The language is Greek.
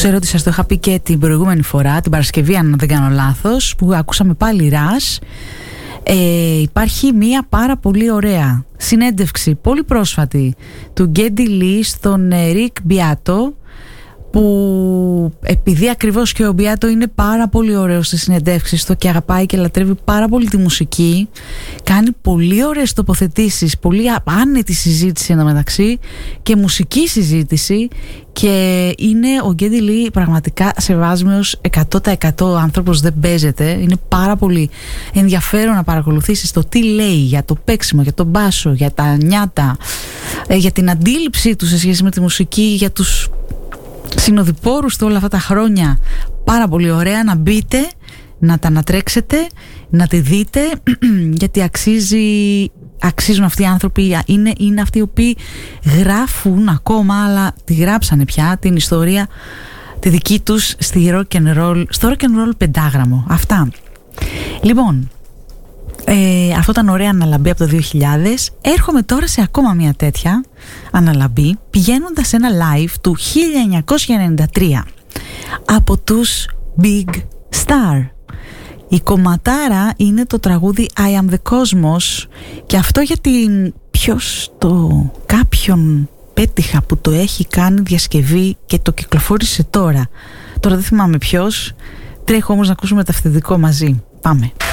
Ξέρω ότι σας το είχα πει και την προηγούμενη φορά, την Παρασκευή αν δεν κάνω λάθος, που ακούσαμε πάλι Rush. Υπάρχει μία πάρα πολύ ωραία συνέντευξη, πολύ πρόσφατη, του Geddy Lee στον Rick Beato, που επειδή ακριβώς και ο Μπιάτο είναι πάρα πολύ ωραίος στις συνεντεύξεις του και αγαπάει και λατρεύει πάρα πολύ τη μουσική, κάνει πολύ ωραίες τοποθετήσεις, πολύ άνετη συζήτηση εντωμεταξύ και μουσική συζήτηση, και είναι ο Geddy Lee πραγματικά σεβάσμιος 100% άνθρωπος, δεν παίζεται. Είναι πάρα πολύ ενδιαφέρον να παρακολουθήσεις το τι λέει για το παίξιμο, για τον μπάσο, για τα νιάτα, για την αντίληψή του σε σχέση με τη μουσική, για τους συνοδοιπόρους του όλα αυτά τα χρόνια. Πάρα πολύ ωραία, να μπείτε, να τα ανατρέξετε, να τη δείτε, γιατί αξίζουν αυτοί οι άνθρωποι. Είναι αυτοί οι οποίοι γράφουν ακόμα, αλλά τη γράψανε πια την ιστορία τη δική τους στο rock and roll πεντάγραμμο. Αυτά. Λοιπόν, αυτό ήταν ωραία αναλαμπή από το 2000. Έρχομαι τώρα σε ακόμα μια τέτοια αναλαμπή, πηγαίνοντας σε ένα live του 1993 από τους Big Star. Η κομματάρα είναι το τραγούδι I Am The Cosmos, και αυτό γιατί κάποιον πέτυχα που το έχει κάνει διασκευή και το κυκλοφόρησε τώρα δεν θυμάμαι ποιος. Τρέχω όμως να ακούσουμε το αυθεντικό μαζί. Πάμε.